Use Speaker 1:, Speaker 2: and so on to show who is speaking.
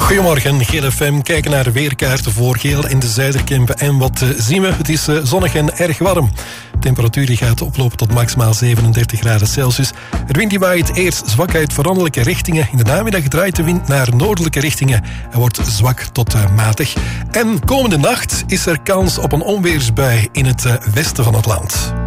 Speaker 1: Goedemorgen, Geel FM. Kijken naar de weerkaarten voor Geel in de Zuiderkempen. En wat zien we? Het is zonnig en erg warm. De temperatuur die gaat oplopen tot maximaal 37 graden Celsius. De wind die waait eerst zwak uit veranderlijke richtingen. In de namiddag draait de wind naar noordelijke richtingen en wordt zwak tot matig. En komende nacht is er kans op een onweersbui in het westen van het land.